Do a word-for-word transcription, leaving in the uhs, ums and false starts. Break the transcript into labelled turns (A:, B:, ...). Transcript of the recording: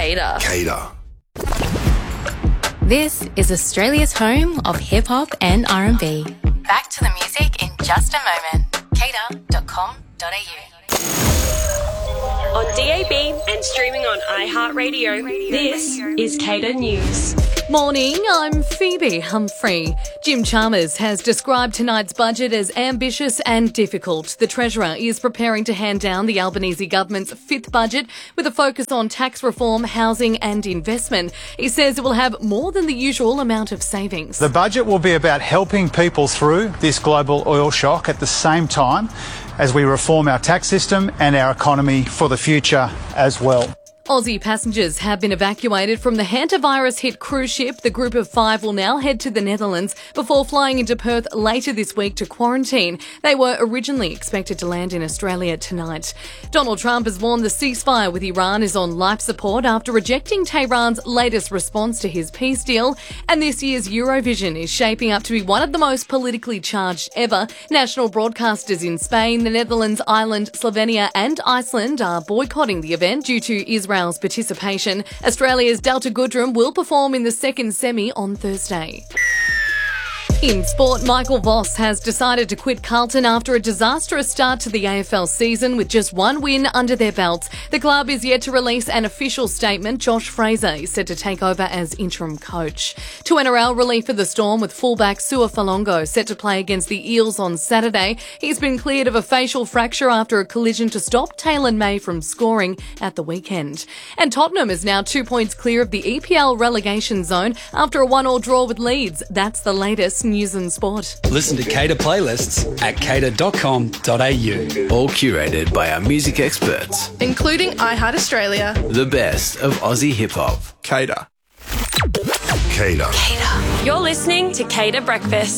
A: Cater.
B: Cater.
C: This is Australia's home of hip-hop and R and B. Back to the music in just a moment. cater dot com dot a u.
D: On D A B and streaming on iHeartRadio, this is Cater News.
E: Morning, I'm Phoebe Humphrey. Jim Chalmers has described tonight's budget as ambitious and difficult. The Treasurer is preparing to hand down the Albanese government's fifth budget with a focus on tax reform, housing and investment. He says it will have more than the usual amount of savings.
F: The budget will be about helping people through this global oil shock at the same time as we reform our tax system and our economy for the future as well.
E: Aussie passengers have been evacuated from the hantavirus-hit cruise ship. The group of five will now head to the Netherlands before flying into Perth later this week to quarantine. They were originally expected to land in Australia tonight. Donald Trump has warned the ceasefire with Iran is on life support after rejecting Tehran's latest response to his peace deal. And this year's Eurovision is shaping up to be one of the most politically charged ever. National broadcasters in Spain, the Netherlands, Ireland, Slovenia and Iceland are boycotting the event due to Israel participation. Australia's Delta Goodrem will perform in the second semi on Thursday. In sport, Michael Voss has decided to quit Carlton after a disastrous start to the A F L season with just one win under their belts. The club is yet to release an official statement. Josh Fraser is set to take over as interim coach. To N R L relief for the Storm with fullback Sua Falongo set to play against the Eels on Saturday. He's been cleared of a facial fracture after a collision to stop Taylor May from scoring at the weekend. And Tottenham is now two points clear of the E P L relegation zone after a one-all draw with Leeds. That's the latest news and sport.
G: Listen to Cater playlists at cater dot com dot a u.
B: All curated by our music experts,
A: Including iHeart Australia.
B: the best of Aussie hip-hop. Cater. Cater.
D: You're listening to Cater Breakfast.